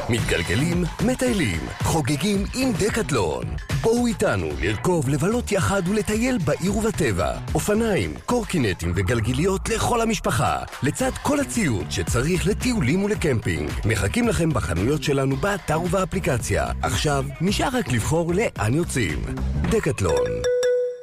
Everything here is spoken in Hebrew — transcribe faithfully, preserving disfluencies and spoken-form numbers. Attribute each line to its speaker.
Speaker 1: מתגלגלים, מטיילים, חוגגים עם דקטלון. בואו איתנו לרכוב, לבלות יחד ולטייל בעיר ובטבע. אופניים, קורקינטים וגלגיליות לכל המשפחה, לצד כל הציוד שצריך לטיולים ולקמפינג. מחכים לכם בחנויות שלנו באתר ובאפליקציה. עכשיו נשאר רק לבחור לאן יוצאים. דקטלון.